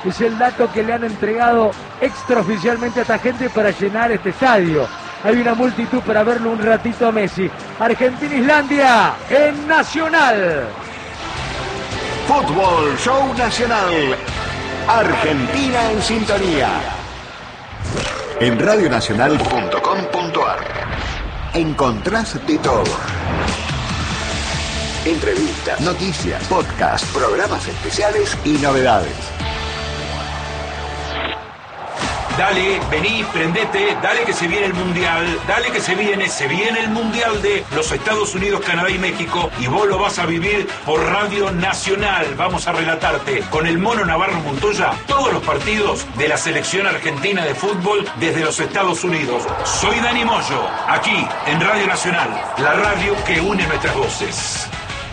es el dato que le han entregado extraoficialmente a esta gente para llenar este estadio. Hay una multitud para verlo un ratito a Messi. Argentina-Islandia en Nacional. Fútbol Show Nacional. Argentina en sintonía. En radionacional.com.ar encontrás de todo. Entrevistas, noticias, podcasts, programas especiales y novedades. Dale, vení, prendete, dale que se viene el Mundial, dale que se viene el Mundial de los Estados Unidos, Canadá y México, y vos lo vas a vivir por Radio Nacional. Vamos a relatarte con el Mono Navarro Montoya todos los partidos de la selección argentina de fútbol desde los Estados Unidos. Soy Dani Moyo, aquí en Radio Nacional, la radio que une nuestras voces.